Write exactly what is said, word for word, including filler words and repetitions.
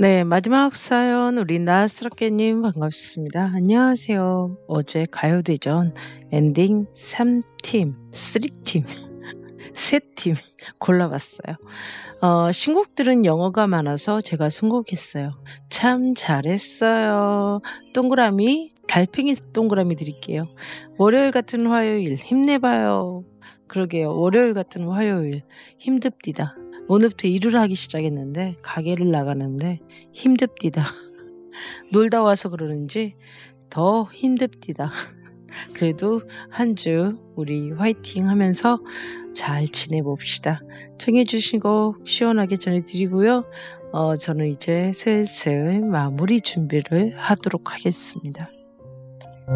네. 마지막 사연 우리 나스럽게 님 반갑습니다. 안녕하세요. 어제 가요대전 엔딩 삼 팀, 삼 팀, 세 팀 골라 봤어요. 어 신곡들은 영어가 많아서 제가 선곡했어요. 참 잘했어요. 동그라미, 달팽이 동그라미 드릴게요. 월요일 같은 화요일 힘내 봐요. 그러게요. 월요일 같은 화요일 힘듭디다. 오늘부터 일을 하기 시작했는데 가게를 나가는데 힘듭디다. 놀다 와서 그러는지 더 힘듭디다. 그래도 한 주 우리 화이팅 하면서 잘 지내봅시다. 청해 주신 곡 시원하게 전해 드리고요. 어 저는 이제 슬슬 마무리 준비를 하도록 하겠습니다.